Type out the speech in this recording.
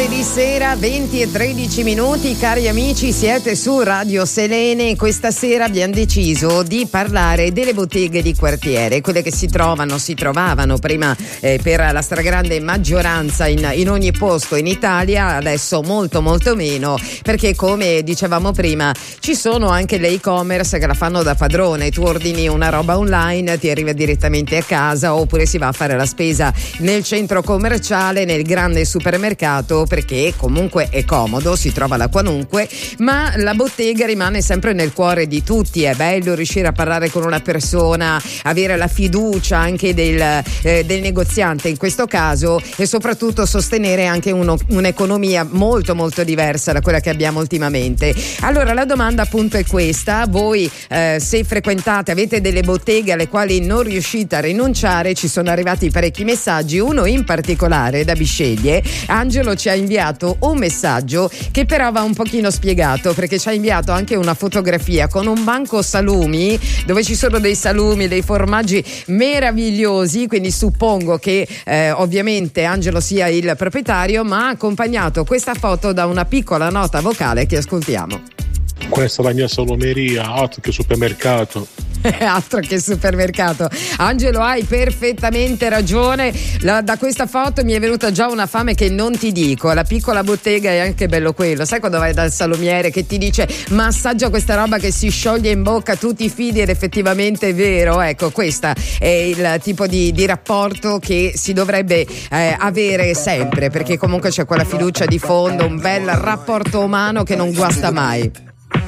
Martedì sera 20:13, cari amici, siete su Radio Selene. Questa sera abbiamo deciso di parlare delle botteghe di quartiere, quelle che si trovavano prima per la stragrande maggioranza in ogni posto in Italia, adesso molto molto meno, perché come dicevamo prima ci sono anche le e-commerce che la fanno da padrone. Tu ordini una roba online, ti arriva direttamente a casa, oppure si va a fare la spesa nel centro commerciale, nel grande supermercato, perché comunque è comodo, si trova la qualunque, ma la bottega rimane sempre nel cuore di tutti. È bello riuscire a parlare con una persona, avere la fiducia anche del negoziante in questo caso, e soprattutto sostenere anche un'economia molto molto diversa da quella che abbiamo ultimamente. Allora la domanda appunto è questa: voi se frequentate, avete delle botteghe alle quali non riuscite a rinunciare? Ci sono arrivati parecchi messaggi, uno in particolare da Bisceglie. Angelo ci ha inviato un messaggio che però va un pochino spiegato, perché ci ha inviato anche una fotografia con un banco salumi dove ci sono dei salumi, dei formaggi meravigliosi, quindi suppongo che ovviamente Angelo sia il proprietario, ma ha accompagnato questa foto da una piccola nota vocale che ascoltiamo. Questa è la mia salumeria, altro che supermercato. Altro che supermercato. Angelo, hai perfettamente ragione. Da questa foto mi è venuta già una fame che non ti dico. La piccola bottega è anche bello quello. Sai quando vai dal salumiere che ti dice ma assaggia questa roba che si scioglie in bocca, tu ti fidi ed effettivamente è vero. Ecco, questo è il tipo di rapporto che si dovrebbe avere sempre, perché comunque c'è quella fiducia di fondo, un bel rapporto umano che non guasta mai.